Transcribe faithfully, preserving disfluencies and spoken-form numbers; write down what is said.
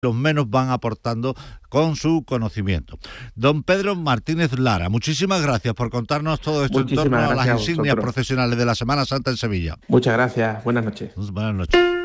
los menos van aportando con su conocimiento. Don Pedro Martínez Lara, muchísimas gracias por contarnos todo esto en torno Muchísimas a las gracias a insignias vosotros. profesionales de la Semana Santa en Sevilla. Muchas gracias. Buenas noches. Buenas noches.